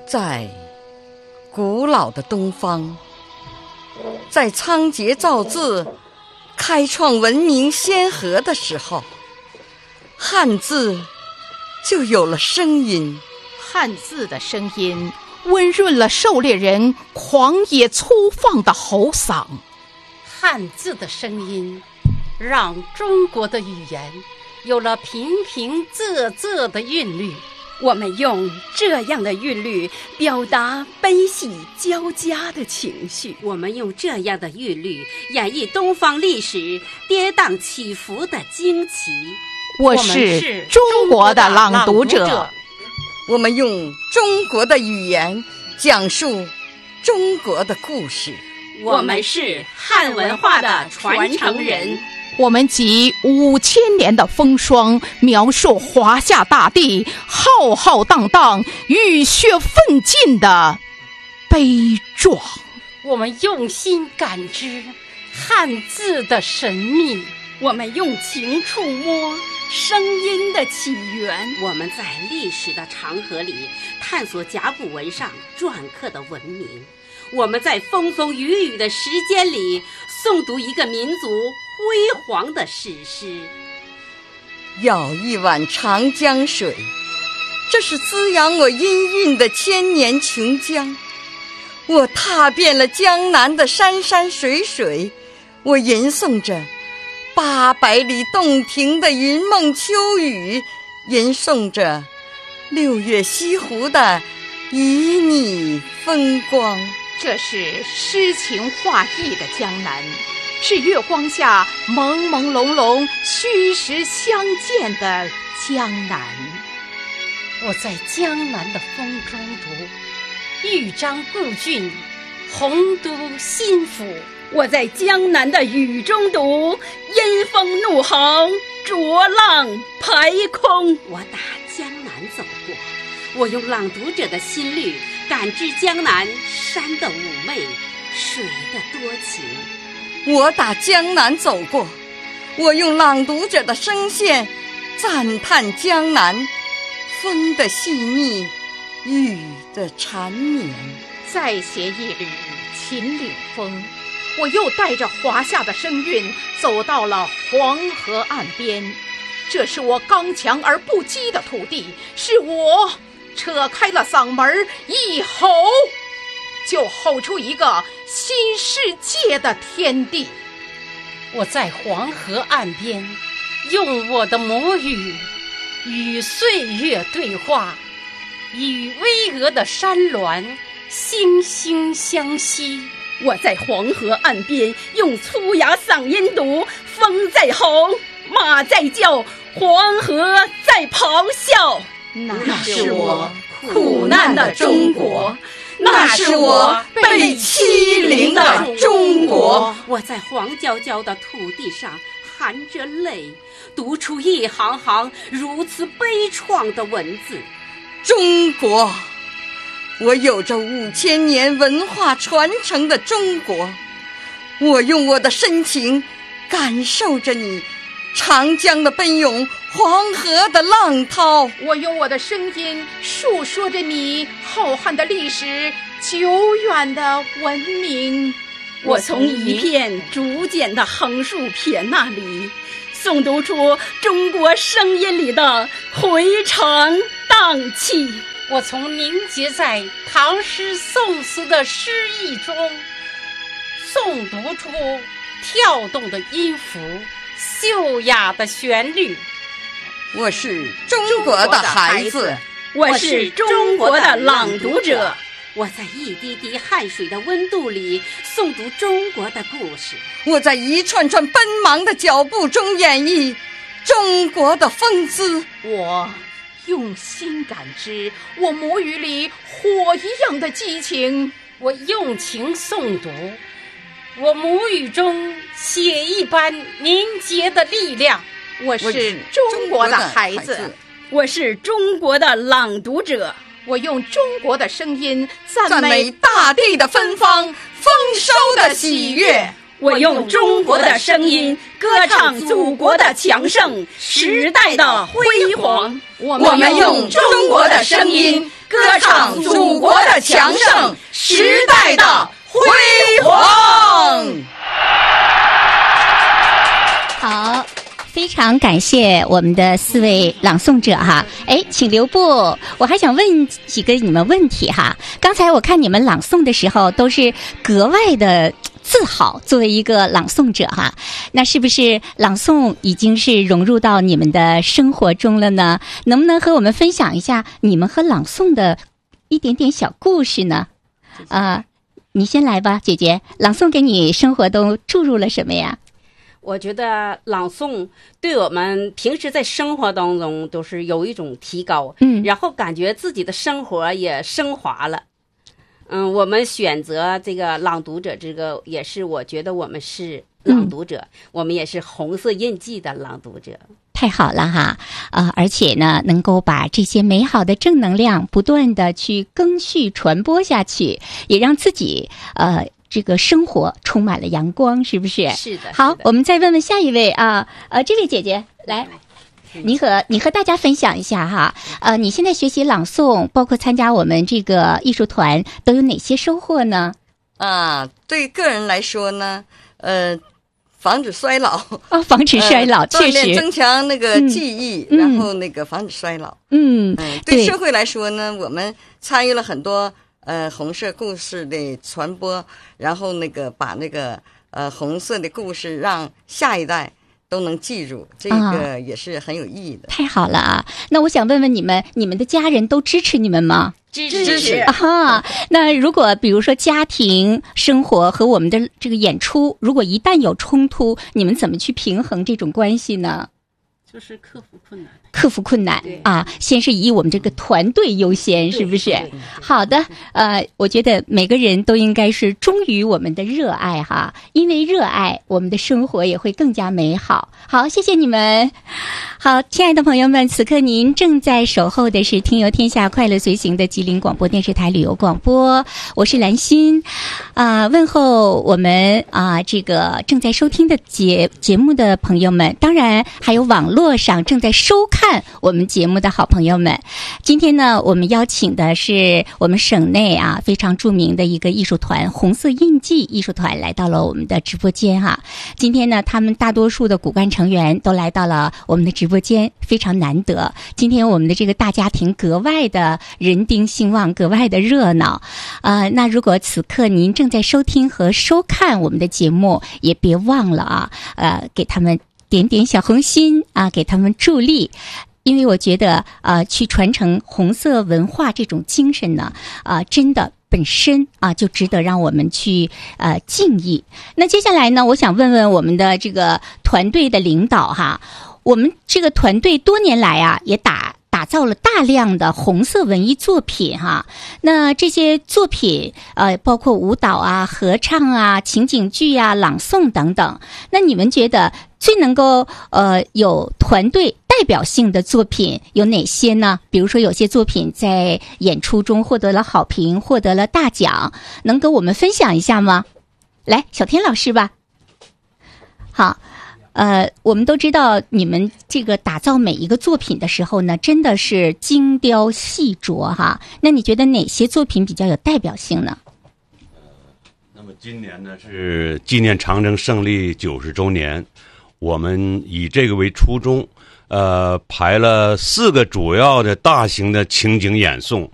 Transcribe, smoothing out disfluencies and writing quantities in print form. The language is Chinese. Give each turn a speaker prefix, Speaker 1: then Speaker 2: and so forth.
Speaker 1: 在古老的东方，在仓颉造字开创文明先河的时候，汉字就有了声音。
Speaker 2: 汉字的声音温润了狩猎人狂野粗放的吼嗓，
Speaker 3: 汉字的声音让中国的语言有了平平仄仄的韵律。
Speaker 4: 我们用这样的韵律表达悲喜交加的情绪，
Speaker 5: 我们用这样的韵律演绎东方历史跌宕起伏的惊奇。
Speaker 2: 我是中国的朗读者，
Speaker 1: 我们用中国的语言讲述中国的故事。
Speaker 5: 我们是汉文化的传承人。
Speaker 2: 我们集5000年的风霜，描述华夏大地浩浩荡荡、浴血奋进的悲壮。
Speaker 3: 我们用心感知汉字的神秘，
Speaker 4: 我们用情触摸声音的起源。
Speaker 5: 我们在历史的长河里探索甲骨文上篆刻的文明。我们在风风雨雨的时间里诵读一个民族辉煌的史诗。
Speaker 1: 舀一碗长江水，这是滋养我音韵的千年琼浆。我踏遍了江南的山山水水，我吟诵着800里洞庭的云梦秋雨，吟诵着6月西湖的旖旎风光。
Speaker 2: 这是诗情画意的江南，是月光下朦朦胧胧虚实相间的江南。
Speaker 3: 我在江南的风中读豫章故郡，洪都新府。
Speaker 4: 我在江南的雨中读阴风怒号，浊浪排空。
Speaker 5: 我打江南走过，我用朗读者的心律感知江南山的妩媚，水的多情。
Speaker 1: 我打江南走过，我用朗读者的声线赞叹江南风的细腻，雨的缠绵。
Speaker 2: 再写一缕秦岭风，我又带着华夏的声韵走到了黄河岸边。这是我刚强而不羁的土地，是我扯开了嗓门一吼，就吼出一个新世界的天地。
Speaker 3: 我在黄河岸边用我的母语与岁月对话，与巍峨的山峦惺惺相惜。
Speaker 4: 我在黄河岸边用粗哑嗓音读风在吼，马在叫，黄河在咆哮。
Speaker 1: 那是我苦难的中国，那是我被欺凌的中国。
Speaker 5: 我在黄焦焦的土地上含着泪，读出一行行如此悲怆的文字。
Speaker 1: 中国，我有着5000年文化传承的中国，我用我的深情感受着你长江的奔涌，黄河的浪涛。
Speaker 2: 我用我的声音述说着你浩瀚的历史，久远的文明。
Speaker 4: 我从一片竹简的横竖撇捺里诵读出中国声音里的回肠荡气。
Speaker 3: 我从凝结在唐诗宋词的诗意中诵读出跳动的音符，秀雅的旋律。
Speaker 1: 我是中国的孩子，
Speaker 4: 我是中国的朗读者。
Speaker 5: 我在一滴滴汗水的温度里诵读中国的故事，
Speaker 1: 我在一串串奔忙的脚步中演绎中国的风姿。
Speaker 2: 我用心感知我母语里火一样的激情，
Speaker 3: 我用情诵读我母语中血一般凝结的力量。
Speaker 2: 我是中国的孩子，
Speaker 4: 我是中国的朗读者。
Speaker 2: 我用中国的声音赞
Speaker 1: 美大地的芬芳，丰收的喜悦。
Speaker 4: 我用中国的声音歌唱祖国的强盛，时代的辉煌。
Speaker 1: 我们用中国的声音歌歌唱祖国的强盛，时代的辉煌。
Speaker 6: 好，非常感谢我们的4位朗诵者哈。请留步，我还想问几个你们问题哈。刚才我看你们朗诵的时候都是格外的自豪，作为一个朗诵者哈，那是不是朗诵已经是融入到你们的生活中了呢？能不能和我们分享一下你们和朗诵的一点点小故事呢？你先来吧，姐姐，朗诵给你生活都注入了什么呀？
Speaker 5: 我觉得朗诵对我们平时在生活当中都是有一种提高，然后感觉自己的生活也升华了。我们选择这个朗读者，这个也是我觉得我们是朗读者，我们也是红色印记的朗读者。
Speaker 6: 太好了哈，而且呢，能够把这些美好的正能量不断的去更续传播下去，也让自己这个生活充满了阳光，是不是？
Speaker 5: 是的。
Speaker 6: 好，我们再问问下一位啊，这位姐姐来。你和大家分享一下哈，你现在学习朗诵，包括参加我们这个艺术团，都有哪些收获呢？
Speaker 1: 对个人来说呢，防止衰老
Speaker 6: 防止衰老，确实
Speaker 1: 锻炼增强那个记忆，然后那个防止衰老。对社会来说呢，我们参与了很多红色故事的传播，然后那个把那个红色的故事让下一代都能记住，这个也是很有意义的。
Speaker 6: 太好了啊！那我想问问你们的家人都支持你们吗？
Speaker 5: 支持
Speaker 6: 啊！那如果比如说家庭生活和我们的这个演出，如果一旦有冲突，你们怎么去平衡这种关系呢？
Speaker 4: 就是克
Speaker 6: 服困难啊！先是以我们这个团队优先，是不是？好的，我觉得每个人都应该是忠于我们的热爱哈，因为热爱，我们的生活也会更加美好。好，谢谢你们。好，亲爱的朋友们，此刻您正在守候的是听游天下快乐随行的吉林广播电视台旅游广播，我是兰心。问候我们这个正在收听的节目的朋友们，当然还有网络上正在收看我们节目的好朋友们。今天呢，我们邀请的是我们省内非常著名的一个艺术团——红色印记艺术团，来到了我们的直播间哈。今天呢，他们大多数的骨干成员都来到了我们的直播间，非常难得。今天我们的这个大家庭格外的人丁兴旺，格外的热闹。那如果此刻您正在收听和收看我们的节目，也别忘了给他们点点小红心给他们助力。因为我觉得去传承红色文化这种精神呢，真的本身就值得让我们去敬意。那接下来呢，我想问问我们的这个团队的领导哈，我们这个团队多年来也打造了大量的红色文艺作品哈。那这些作品包括舞蹈合唱情景剧朗诵等等。那你们觉得最能够有团队代表性的作品有哪些呢？比如说有些作品在演出中获得了好评，获得了大奖，能跟我们分享一下吗？来，小天老师吧。好。我们都知道你们这个打造每一个作品的时候呢，真的是精雕细琢哈。那你觉得哪些作品比较有代表性呢？
Speaker 7: 那么今年呢是纪念长征胜利90周年，我们以这个为初衷，排了4个主要的大型的情景演诵，